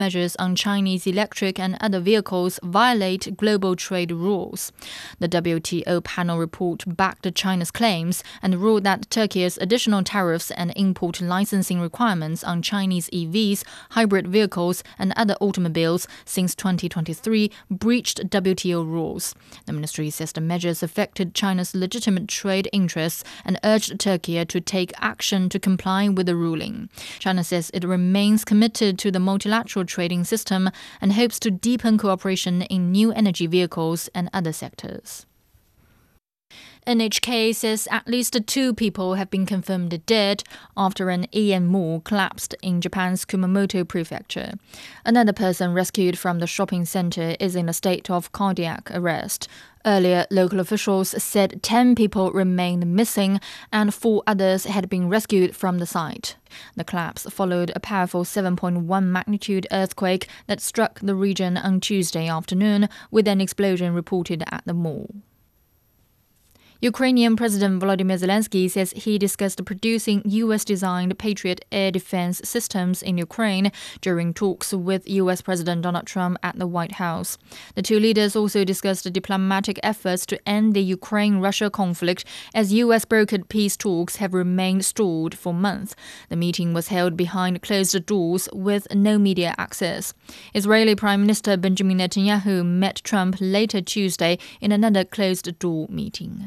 measures on Chinese electric and other vehicles violate global trade rules. The WTO panel report backed China's claims and ruled that Turkey's additional tariffs and import licensing requirements on Chinese EVs, hybrid vehicles, and other automobiles since 2023 breached WTO rules. The ministry says the measures affected China's legitimate trade interests and urged Turkey to take action to comply with the ruling. China says it remains committed to the multilateral trading system and hopes to deepen cooperation in new energy vehicles and other sectors. NHK says at least 2 people have been confirmed dead after an EM mall collapsed in Japan's Kumamoto prefecture. Another person rescued from the shopping center is in a state of cardiac arrest. Earlier, local officials said 10 people remained missing and 4 others had been rescued from the site. The collapse followed a powerful 7.1 magnitude earthquake that struck the region on Tuesday afternoon, with an explosion reported at the mall. Ukrainian President Volodymyr Zelensky says he discussed producing U.S.-designed Patriot air defense systems in Ukraine during talks with U.S. President Donald Trump at the White House. The 2 leaders also discussed diplomatic efforts to end the Ukraine-Russia conflict as U.S. brokered peace talks have remained stalled for months. The meeting was held behind closed doors with no media access. Israeli Prime Minister Benjamin Netanyahu met Trump later Tuesday in another closed-door meeting.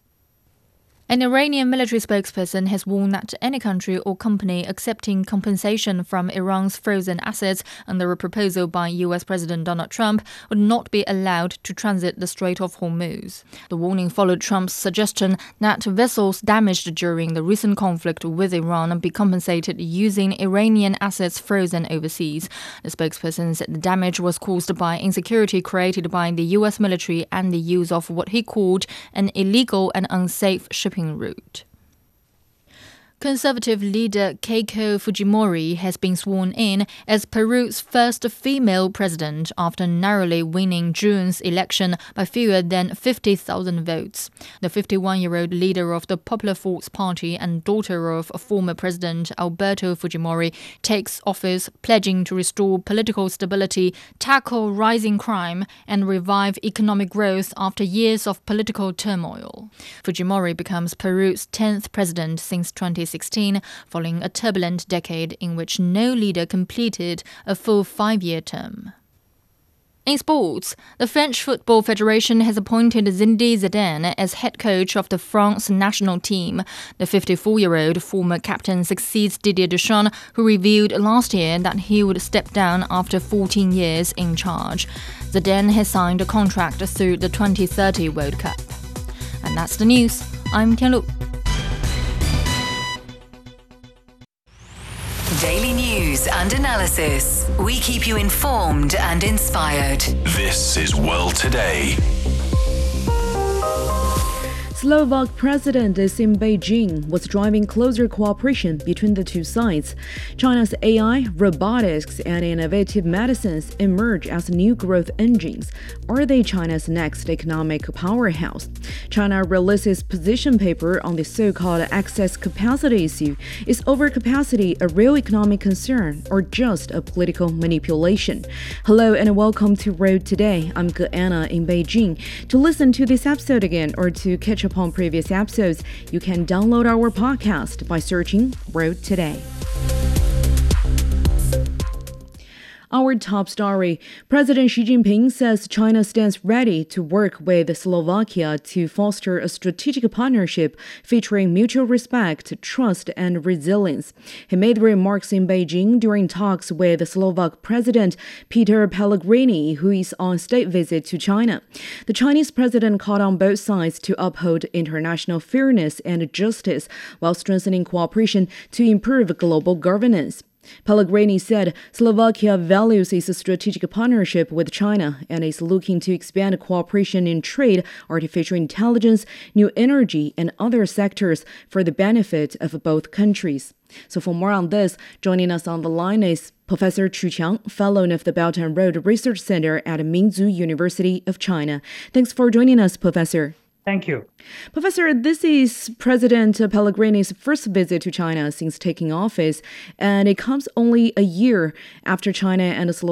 An Iranian military spokesperson has warned that any country or company accepting compensation from Iran's frozen assets under a proposal by U.S. President Donald Trump would not be allowed to transit the Strait of Hormuz. The warning followed Trump's suggestion that vessels damaged during the recent conflict with Iran be compensated using Iranian assets frozen overseas. The spokesperson said the damage was caused by insecurity created by the U.S. military and the use of what he called an illegal and unsafe shipping route. Conservative leader Keiko Fujimori has been sworn in as Peru's first female president after narrowly winning June's election by fewer than 50,000 votes. The 51-year-old leader of the Popular Force Party and daughter of former President Alberto Fujimori takes office pledging to restore political stability, tackle rising crime, and revive economic growth after years of political turmoil. Fujimori becomes Peru's 10th president since 2016, following a turbulent decade in which no leader completed a full 5-year term. In sports, the French Football Federation has appointed Zinedine Zidane as head coach of the France national team. The 54-year-old former captain succeeds Didier Deschamps, who revealed last year that he would step down after 14 years in charge. Zidane has signed a contract through the 2030 World Cup. And that's the news. I'm Tianlu. Daily news and analysis. We keep you informed and inspired. This is World Today. Slovak President Xi Jinping was driving closer cooperation between the 2 sides. China's AI, robotics, and innovative medicines emerge as new growth engines. Are they China's next economic powerhouse? China releases position paper on the so-called excess capacity issue. Is overcapacity a real economic concern or just a political manipulation? Hello and welcome to Road Today. I'm Anna in Beijing. To listen to this episode again or to catch up on previous episodes, you can download our podcast by searching Road Today. Our top story. President Xi Jinping says China stands ready to work with Slovakia to foster a strategic partnership featuring mutual respect, trust, and resilience. He made remarks in Beijing during talks with Slovak President Peter Pellegrini, who is on state visit to China. The Chinese president called on both sides to uphold international fairness and justice while strengthening cooperation to improve global governance. Pellegrini said Slovakia values its strategic partnership with China and is looking to expand cooperation in trade, artificial intelligence, new energy, and other sectors for the benefit of both countries. So for more on this, joining us on the line is Professor Chu Qiang, Fellow of the Belt and Road Research Center at Minzu University of China. Thanks for joining us, Professor. Thank you. Professor, this is President Pellegrini's first visit to China since taking office, and it comes only a year after China and